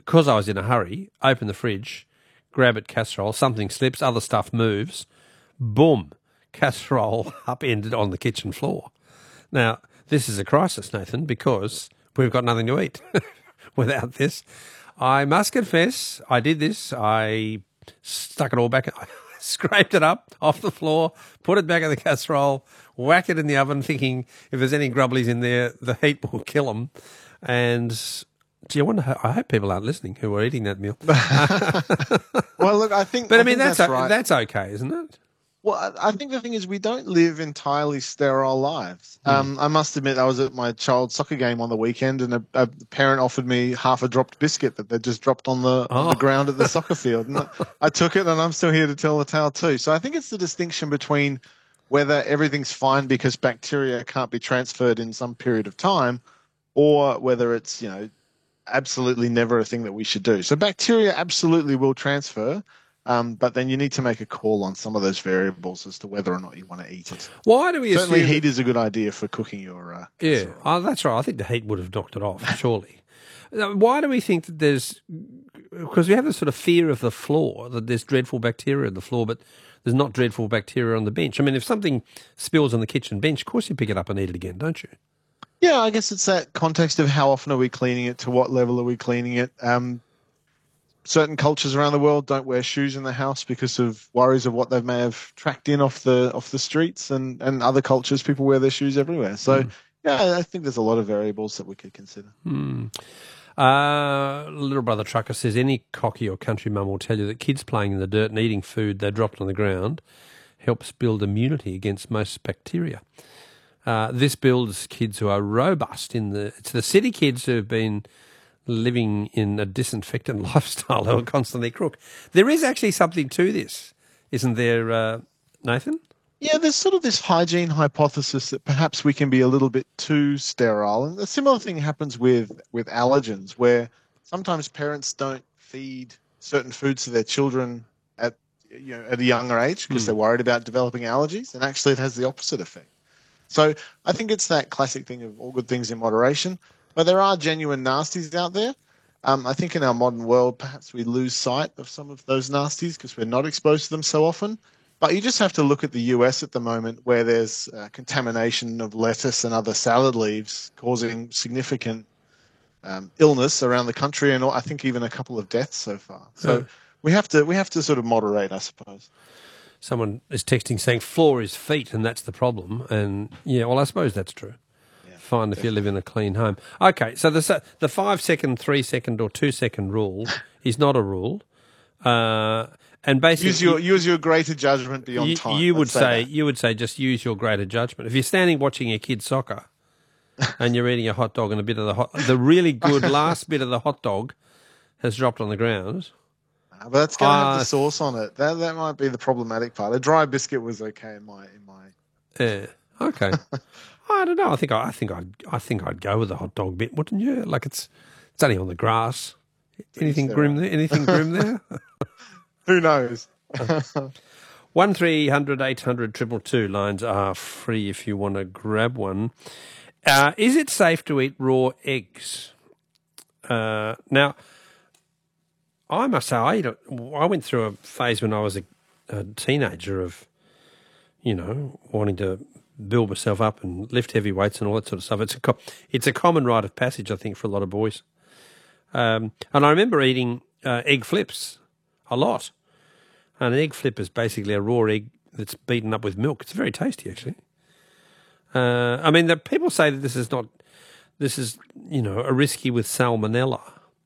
because I was in a hurry, open the fridge, grab it, casserole, something slips, other stuff moves, boom, casserole upended on the kitchen floor. Now, this is a crisis, Nathan, because we've got nothing to eat without this. I must confess, I did this. I stuck it all back, scraped it up off the floor, put it back in the casserole, whack it in the oven, thinking if there's any grubblies in there, the heat will kill them. And gee, I hope people aren't listening who are eating that meal. Well, look, I think that's right. That's okay, isn't it? Well, I think the thing is we don't live entirely sterile lives. I must admit, I was at my child's soccer game on the weekend, and a parent offered me half a dropped biscuit that they just dropped on the ground at the soccer field. And I took it, and I'm still here to tell the tale too. So I think it's the distinction between whether everything's fine because bacteria can't be transferred in some period of time, or whether it's, absolutely never a thing that we should do. So bacteria absolutely will transfer. But then you need to make a call on some of those variables as to whether or not you want to eat it. Why do we Certainly assume heat is a good idea for cooking your yeah, that's right. I think the heat would have knocked it off, surely. Why do we think that because we have this sort of fear of the floor, that there's dreadful bacteria on the floor, but there's not dreadful bacteria on the bench. I mean, if something spills on the kitchen bench, of course you pick it up and eat it again, don't you? Yeah, I guess it's that context of how often are we cleaning it, to what level are we cleaning it. Certain cultures around the world don't wear shoes in the house because of worries of what they may have tracked in off the streets, and other cultures, people wear their shoes everywhere. So, yeah, I think there's a lot of variables that we could consider. Little brother Trucker says any cocky or country mum will tell you that kids playing in the dirt and eating food they dropped on the ground helps build immunity against most bacteria. This builds kids who are robust. It's the city kids who have been living in a disinfectant lifestyle who are constantly crook. There is actually something to this, isn't there, Nathan? Yeah, there's sort of this hygiene hypothesis that perhaps we can be a little bit too sterile. And a similar thing happens with allergens, where sometimes parents don't feed certain foods to their children at a younger age because they're worried about developing allergies, and actually it has the opposite effect. So I think it's that classic thing of all good things in moderation. But there are genuine nasties out there. I think in our modern world, perhaps we lose sight of some of those nasties because we're not exposed to them so often. But you just have to look at the US at the moment, where there's contamination of lettuce and other salad leaves causing significant illness around the country, and I think even a couple of deaths so far. So we have to sort of moderate, I suppose. Someone is texting saying floor is feet, and that's the problem. And yeah, well, I suppose that's true. Fine if you live in a clean home. Okay, so the 5 second, 3 second, or 2 second rule is not a rule, and basically use your greater judgment beyond time. You would say just use your greater judgment. If you're standing watching your kid soccer, and you're eating a hot dog and a bit of the really good last bit of the hot dog has dropped on the ground. But that's going to have the sauce on it. That might be the problematic part. A dry biscuit was okay in my. Yeah. Okay. I don't know. I think I'd go with the hot dog bit, wouldn't you? Like it's only on the grass. Anything grim there? Anything grim there? Who knows? 1300 800 222 lines are free if you want to grab one. Is it safe to eat raw eggs? Now, I must say I went through a phase when I was a teenager of, wanting to build myself up and lift heavy weights and all that sort of stuff. It's a common rite of passage, I think, for a lot of boys. And I remember eating egg flips a lot. And an egg flip is basically a raw egg that's beaten up with milk. It's very tasty, actually. I mean, people say that this is a risky with salmonella.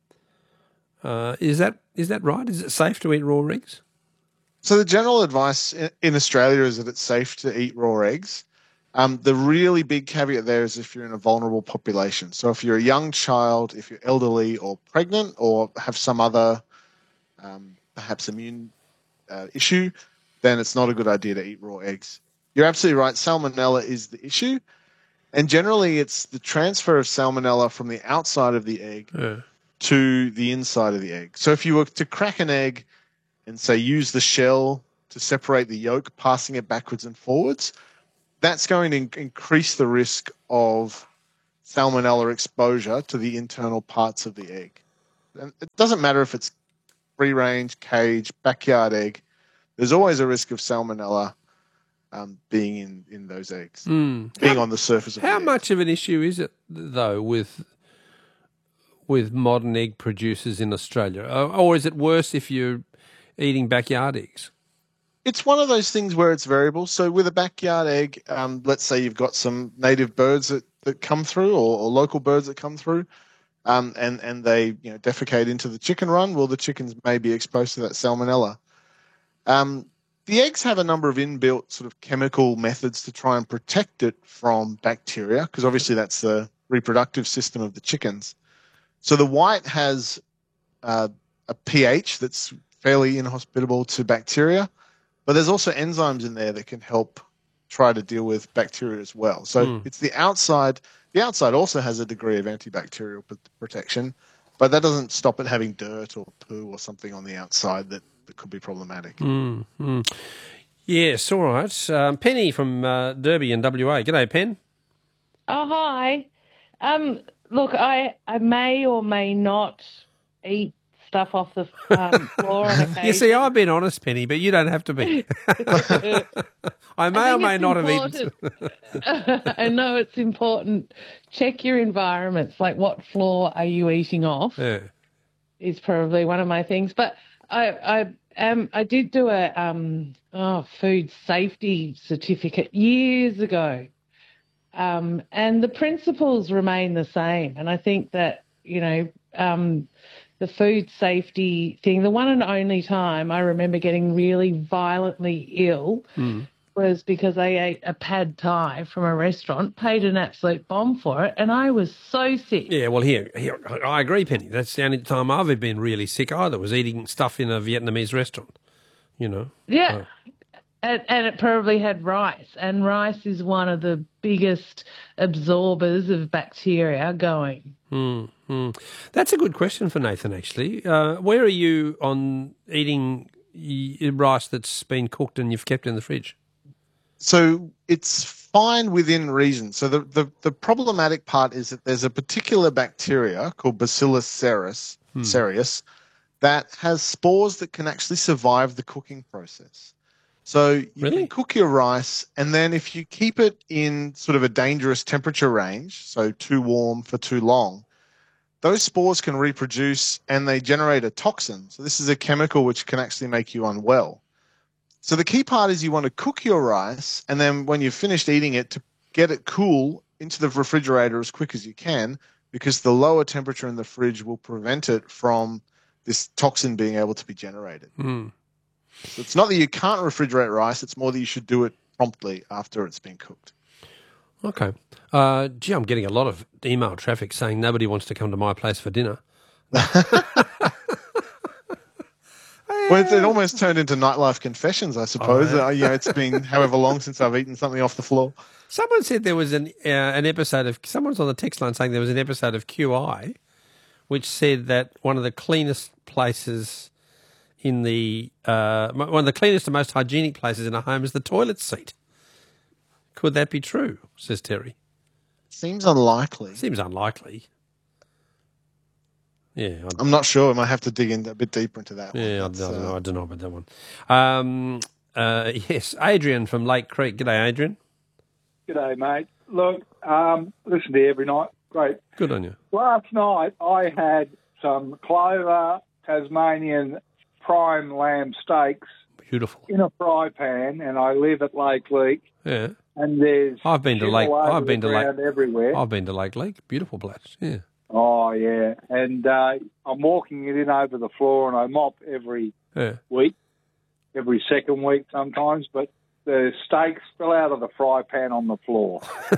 Is that right? Is it safe to eat raw eggs? So the general advice in Australia is that it's safe to eat raw eggs. The really big caveat there is if you're in a vulnerable population. So if you're a young child, if you're elderly or pregnant or have some other perhaps immune issue, then it's not a good idea to eat raw eggs. You're absolutely right. Salmonella is the issue. And generally it's the transfer of salmonella from the outside of the egg to the inside of the egg. So if you were to crack an egg and say use the shell to separate the yolk, passing it backwards and forwards, that's going to increase the risk of salmonella exposure to the internal parts of the egg. And it doesn't matter if it's free range, cage, backyard egg. There's always a risk of salmonella being in those eggs, being on the surface of the How egg. much of an issue is it, though, with modern egg producers in Australia? Or is it worse if you're eating backyard eggs? It's one of those things where it's variable. So with a backyard egg, let's say you've got some native birds that come through or local birds that come through, and they defecate into the chicken run. Well, the chickens may be exposed to that salmonella. The eggs have a number of inbuilt sort of chemical methods to try and protect it from bacteria, because obviously that's the reproductive system of the chickens. So the white has a pH that's fairly inhospitable to bacteria, but there's also enzymes in there that can help try to deal with bacteria as well. So it's the outside. The outside also has a degree of antibacterial protection, but that doesn't stop it having dirt or poo or something on the outside that could be problematic. Yes, all right. Penny from Derby in WA. G'day, Pen. Oh, hi. Look, I may or may not eat stuff off the floor on occasion. You see, I've been honest, Penny, but you don't have to be. I may or may not have eaten. I know it's important. Check your environments. Like, what floor are you eating off? Yeah. Is probably one of my things. But I did do a food safety certificate years ago. And the principles remain the same. And I think that, the food safety thing, the one and only time I remember getting really violently ill was because I ate a pad thai from a restaurant, paid an absolute bomb for it, and I was so sick. Yeah, well, here, I agree, Penny. That's the only time I've ever been really sick either, was eating stuff in a Vietnamese restaurant, Yeah. And it probably had rice, and rice is one of the biggest absorbers of bacteria going. That's a good question for Nathan, actually. Where are you on eating rice that's been cooked and you've kept in the fridge? So it's fine within reason. So the problematic part is that there's a particular bacteria called Bacillus cereus that has spores that can actually survive the cooking process. So you can cook your rice, and then if you keep it in sort of a dangerous temperature range, so too warm for too long, those spores can reproduce and they generate a toxin. So this is a chemical which can actually make you unwell. So the key part is you want to cook your rice, and then when you've finished eating it, to get it cool into the refrigerator as quick as you can, because the lower temperature in the fridge will prevent it from this toxin being able to be generated. So it's not that you can't refrigerate rice, it's more that you should do it promptly after it's been cooked. Okay. Gee, I'm getting a lot of email traffic saying nobody wants to come to my place for dinner. Well, it almost turned into nightlife confessions, I suppose. Oh, yeah. It's been however long since I've eaten something off the floor. Someone said there was an episode of, someone's on the text line saying there was an episode of QI which said that one of the cleanest places one of the cleanest and most hygienic places in a home is the toilet seat. Could that be true, says Terry? Seems unlikely. Seems unlikely. Yeah. I'm not sure. I might have to dig in a bit deeper into that one. Yeah, I don't know about that one. Yes, Adrian from Lake Creek. G'day, Adrian. G'day, mate. Look, listen to you every night. Great. Good on you. Last night I had some Clover Tasmanian prime lamb steaks. Beautiful. In a fry pan, and I live at Lake Leak. Yeah. And there's I've been to Lake everywhere. I've been to Lake Leak. Beautiful place. Yeah. Oh yeah. And I'm walking it in over the floor, and I mop every week, every second week sometimes, but the steaks fell out of the fry pan on the floor.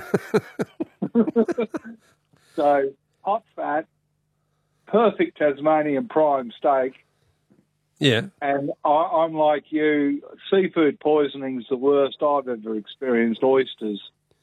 So hot fat, perfect Tasmanian prime steak. Yeah. And I'm like you, seafood poisoning's the worst I've ever experienced. Oysters,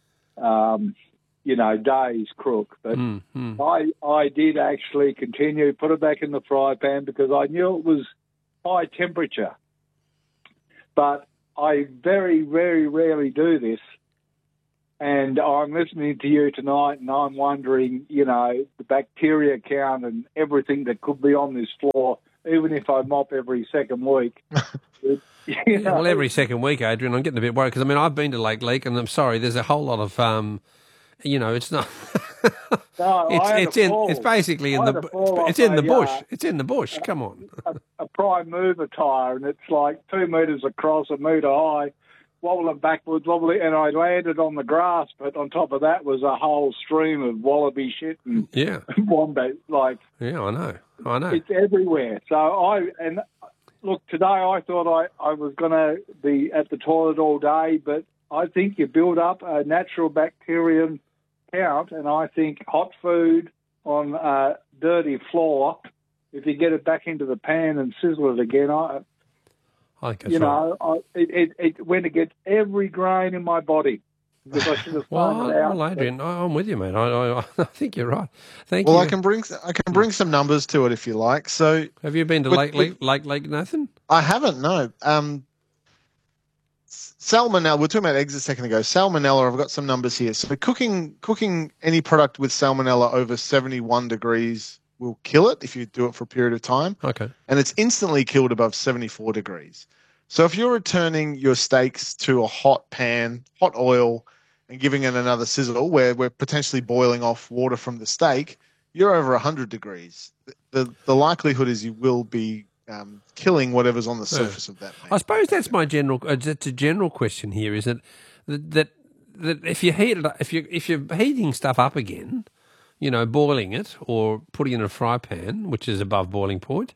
days crook. But I did actually continue, put it back in the fry pan because I knew it was high temperature. But I very, very rarely do this. And I'm listening to you tonight, and I'm wondering, the bacteria count and everything that could be on this floor, even if I mop every second week. Well, every second week, Adrian, I'm getting a bit worried because, I've been to Lake Leak, and I'm sorry, there's a whole lot of, it's not... No, it's basically in the bush. It's in the bush. Come on. A prime mover tyre, and it's like 2 metres across, a metre high, wobbling backwards, and I landed on the grass, but on top of that was a whole stream of wallaby shit and wombat. Yeah, I know. It's everywhere. Look, today I thought I was going to be at the toilet all day, but I think you build up a natural bacterium count, and I think hot food on a dirty floor, if you get it back into the pan and sizzle it again, I think that's right. When it gets every grain in my body. Because I should have thrown it out. Well, Adrian, I'm with you, mate. I think you're right. Thank you. Well, I can bring some numbers to it if you like. So, have you been to Lake Leak, Nathan? I haven't. No. Salmonella. We were talking about eggs a second ago. Salmonella. I've got some numbers here. So, cooking any product with salmonella over 71 degrees will kill it if you do it for a period of time. Okay. And it's instantly killed above 74 degrees. So if you're returning your steaks to a hot pan, hot oil, and giving it another sizzle where we're potentially boiling off water from the steak, you're over 100 degrees. The likelihood is you will be killing whatever's on the surface of that pan. I suppose that's my general question here, is that if you heat it, if you're heating stuff up again, boiling it or putting it in a fry pan, which is above boiling point,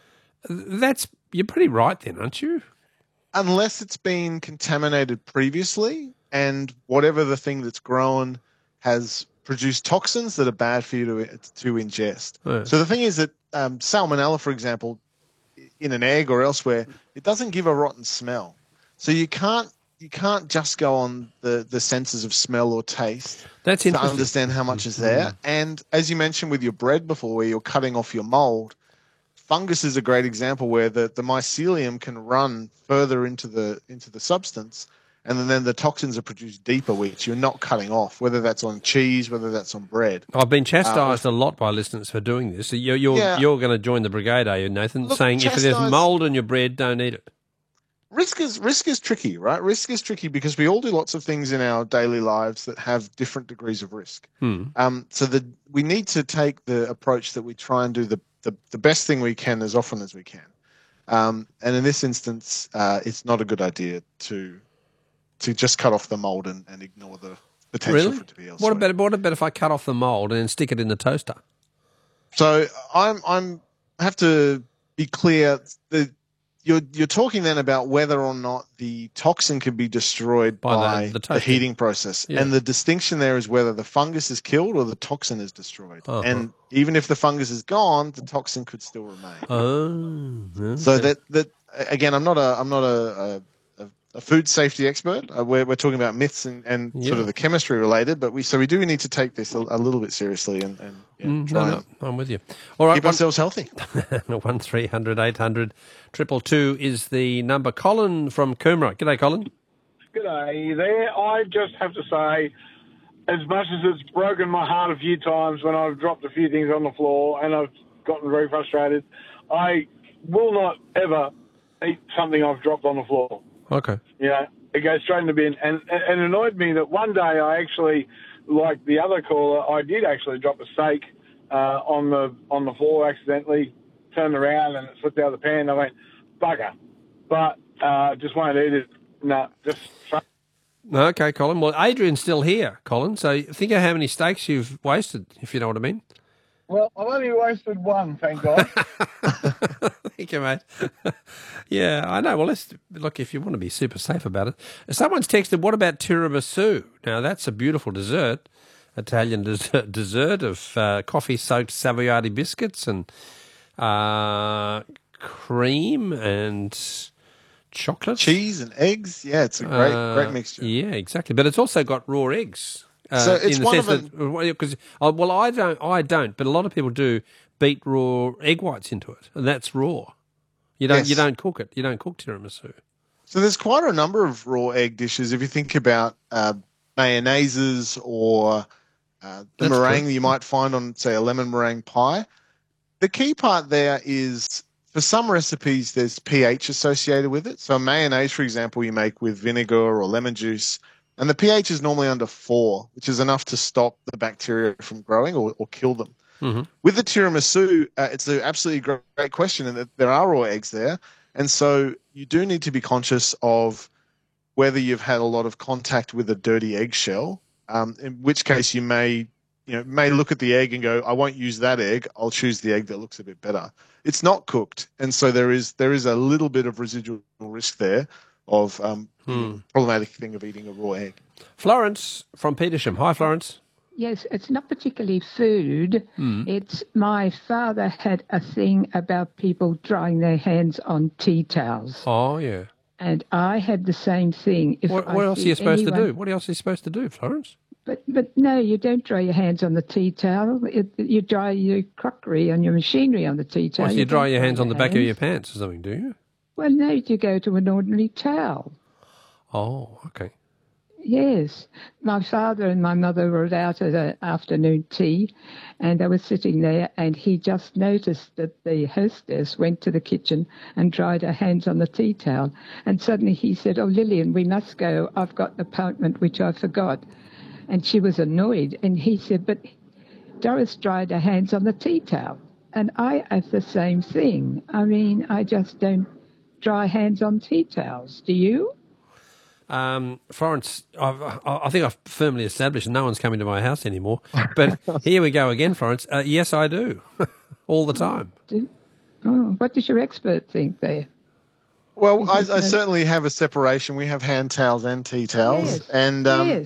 you're pretty right then, aren't you? Unless it's been contaminated previously and whatever the thing that's grown has produced toxins that are bad for you to ingest. Yeah. So the thing is that salmonella, for example, in an egg or elsewhere, it doesn't give a rotten smell. So you can't just go on the senses of smell or taste to understand how much is there. And as you mentioned with your bread before, where you're cutting off your mold, fungus is a great example where the mycelium can run further into the substance, and then the toxins are produced deeper, which you're not cutting off, whether that's on cheese, whether that's on bread. I've been chastised a lot by listeners for doing this. So you're going to join the brigade, are you, Nathan? Look, saying if there's mold in your bread, don't eat it. Risk is tricky, right? Risk is tricky because we all do lots of things in our daily lives that have different degrees of risk. So we need to take the approach that we try and do the best thing we can as often as we can. And in this instance, it's not a good idea to just cut off the mold and ignore the potential for it to be elsewhere. What about if I cut off the mold and then stick it in the toaster? So I have to be clear that you're talking then about whether or not the toxin can be destroyed by the heating process. Yeah. And the distinction there is whether the fungus is killed or the toxin is destroyed. Uh-huh. And even if the fungus is gone, the toxin could still remain. Oh, okay. So that again, I'm not a food safety expert. We're talking about myths and sort of the chemistry related, but we do need to take this a little bit seriously and try. I'm with you. All right, keep ourselves healthy. 1300 800 222 is the number. Colin from Coomera. G'day, Colin. G'day there. I just have to say, as much as it's broken my heart a few times when I've dropped a few things on the floor and I've gotten very frustrated, I will not ever eat something I've dropped on the floor. Okay. It goes straight in the bin. And it annoyed me that one day I actually, like the other caller, I did actually drop a steak on the floor accidentally, turned around and it slipped out of the pan. I went, bugger. But just won't eat it. No, just... Okay, Colin. Well, Adrian's still here, Colin. So think of how many steaks you've wasted, if you know what I mean. Well, I've only wasted one, thank God. Thank you, mate. Yeah, I know. Well, look, if you want to be super safe about it. Someone's texted, what about tiramisu? Now, that's a beautiful dessert, Italian dessert of coffee-soaked Savoiardi biscuits and cream and chocolate. Cheese and eggs. Yeah, it's a great mixture. Yeah, exactly. But it's also got raw eggs. So it's in the sense that, because I don't, but a lot of people do beat raw egg whites into it, and that's raw. You don't cook it. You don't cook tiramisu. So there's quite a number of raw egg dishes. If you think about mayonnaises or the meringue that you might find on, say, a lemon meringue pie. The key part there is, for some recipes, there's pH associated with it. So a mayonnaise, for example, you make with vinegar or lemon juice, and the pH is normally under 4, which is enough to stop the bacteria from growing or kill them. Mm-hmm. With the tiramisu, it's an absolutely great question, and there are raw eggs there. And so you do need to be conscious of whether you've had a lot of contact with a dirty eggshell, in which case you may look at the egg and go, I won't use that egg. I'll choose the egg that looks a bit better. It's not cooked, and so there is a little bit of residual risk there of problematic thing of eating a raw egg. Florence from Petersham. Hi, Florence. Yes, it's not particularly food. It's my father had a thing about people drying their hands on tea towels. Oh, yeah. And I had the same thing. What else are you supposed to do? What else are you supposed to do, Florence? But no, you don't dry your hands on the tea towel. You dry your crockery and your machinery on the tea towel. Well, so you dry your hands on the back of your pants or something, do you? Well, no, you go to an ordinary towel. Oh, okay. Yes. My father and my mother were out at an afternoon tea, and they were sitting there, and he just noticed that the hostess went to the kitchen and dried her hands on the tea towel. And suddenly he said, "Oh, Lillian, we must go. I've got an appointment which I forgot." And she was annoyed, and he said, "But Doris dried her hands on the tea towel." And I have the same thing. I mean, I just don't dry hands on tea towels. Do you? Florence, I think I've firmly established no one's coming to my house anymore. But here we go again, Florence. Yes, I do. All the time. What does your expert think there? Well, I certainly have a separation. We have hand towels and tea towels. Yes. And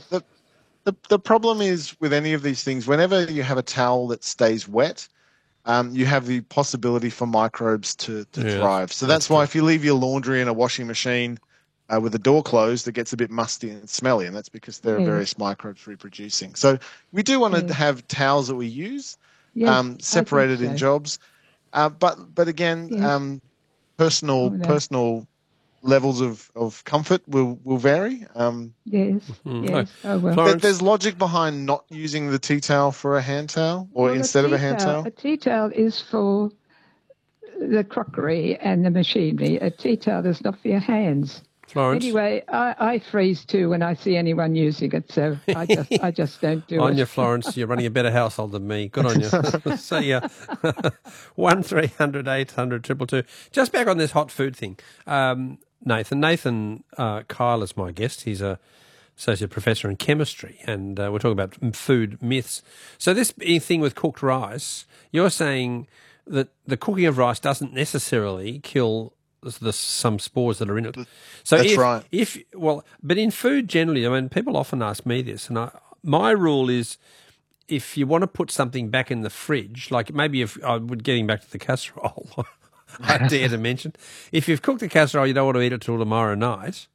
the problem is with any of these things, whenever you have a towel that stays wet, you have the possibility for microbes to thrive. So that's why if you leave your laundry in a washing machine with the door closed, it gets a bit musty and smelly, and that's because there are various microbes reproducing. So we do want to have towels that we use, separated in jobs. But again, personal levels of comfort will vary. Yes. Oh, well. There's logic behind not using the tea towel for a hand towel instead of a hand towel. A tea towel is for the crockery and the machinery. A tea towel is not for your hands. Florence. Anyway, I freeze too when I see anyone using it, so I just don't do it. On you, Florence. You're running a better household than me. Good on you. See ya. 1300 800 222. Just back on this hot food thing. Nathan Kyle is my guest. He's a associate professor in chemistry, and we're talking about food myths. So this thing with cooked rice, you're saying that the cooking of rice doesn't necessarily kill some spores that are in it. So that's right. But in food generally, I mean, people often ask me this, and my rule is, if you want to put something back in the fridge, like maybe getting back to the casserole, I dare to mention, if you've cooked the casserole, you don't want to eat it till tomorrow night.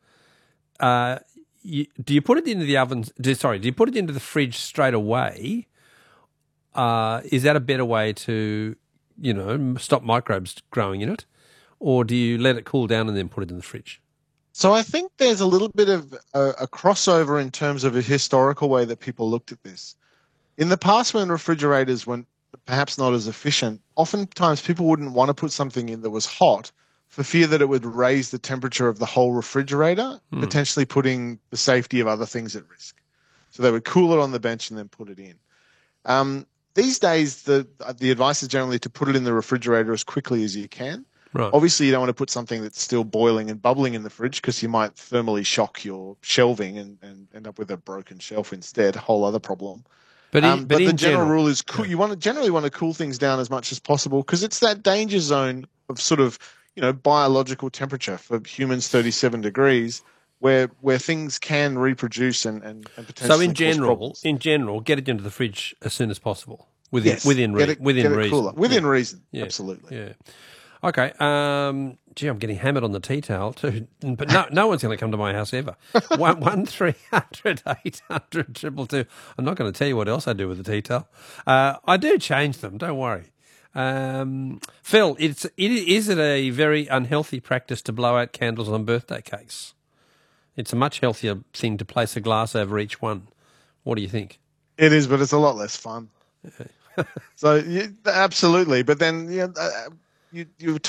Do you put it into the oven? Do you put it into the fridge straight away? Is that a better way to, stop microbes growing in it? Or do you let it cool down and then put it in the fridge? So I think there's a little bit of a crossover in terms of a historical way that people looked at this. In the past, when refrigerators were perhaps not as efficient, oftentimes people wouldn't want to put something in that was hot for fear that it would raise the temperature of the whole refrigerator, potentially putting the safety of other things at risk. So they would cool it on the bench and then put it in. These days, the advice is generally to put it in the refrigerator as quickly as you can. Right. Obviously, you don't want to put something that's still boiling and bubbling in the fridge because you might thermally shock your shelving and end up with a broken shelf instead, a whole other problem. But the general rule is you generally want to cool things down as much as possible because it's that danger zone of sort of biological temperature for humans, 37 degrees, where things can reproduce and potentially. So in general, get it into the fridge as soon as possible within reason. Within reason, absolutely. Yeah. Okay. I'm getting hammered on the tea towel too, but no one's going to come to my house ever. 1300 800 222. I'm not going to tell you what else I do with the tea towel. I do change them. Don't worry. Phil, is it a very unhealthy practice to blow out candles on birthday cakes? It's a much healthier thing to place a glass over each one What do you think? It is, but it's a lot less fun. So absolutely, but then you